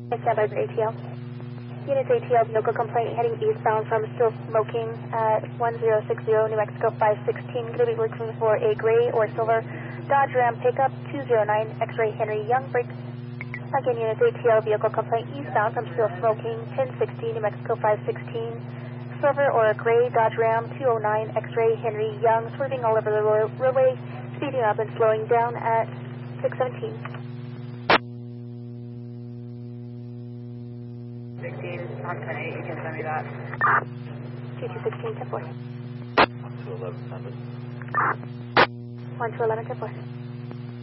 Stand by for ATL. Units ATL vehicle complaint heading eastbound from still smoking at 1060 New Mexico 516. Going to be looking for a gray or silver Dodge Ram pickup 209 X-ray Henry Young break. Again, units ATL vehicle complaint eastbound from still smoking 1060 New Mexico 516. Silver or a gray Dodge Ram 209 X-ray Henry Young swerving all over the roadway, speeding up and slowing down at 617. 16, on 10-8, you can send me that. 2216, 10-4. 1 to 11, send it. 1 to 11, 10-4.